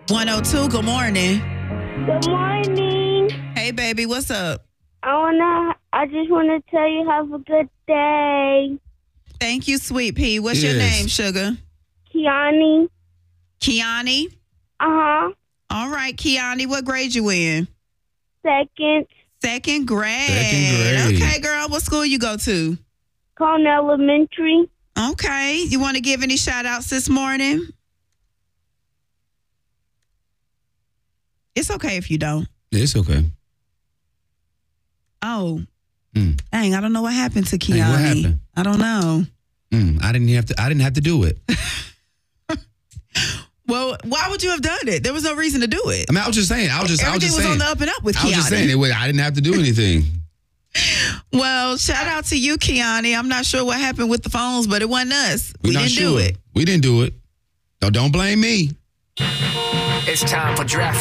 102, good morning. Good morning. Hey, baby, what's up? I just wanna tell you have a good day. Thank you, Sweet Pea. What's your name, sugar? Kiani. Kiani? Uh-huh. All right, Kiani, what grade you in? Second. Second grade. Second grade. Okay, girl, what school you go to? Cone Elementary. Okay, you want to give any shout-outs this morning? It's okay if you don't. It's okay. Oh, dang! I don't know what happened to Kiani. Hey, what happened? I don't know. I didn't have to do it. Well, why would you have done it? There was no reason to do it. I mean, I was just saying. Everything was on the up and up with Kiani. I was just saying. I didn't have to do anything. Well, shout out to you, Kiani. I'm not sure what happened with the phones, but it wasn't us. We didn't do it. We didn't do it. No, don't blame me. It's time for draft.